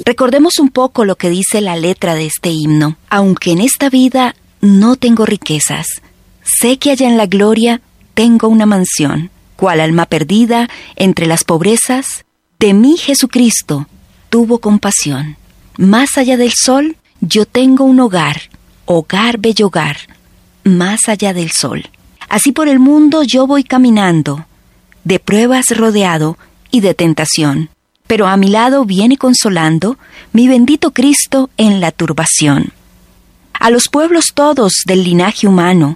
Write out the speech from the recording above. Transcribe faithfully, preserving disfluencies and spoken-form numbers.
Recordemos un poco lo que dice la letra de este himno. Aunque en esta vida no tengo riquezas, sé que allá en la gloria tengo una mansión. Cual alma perdida entre las pobrezas, de mí Jesucristo tuvo compasión. Más allá del sol, yo tengo un hogar, hogar, bello hogar, más allá del sol. Así por el mundo yo voy caminando, de pruebas rodeado y de tentación. Pero a mi lado viene consolando mi bendito Cristo en la turbación. A los pueblos todos del linaje humano,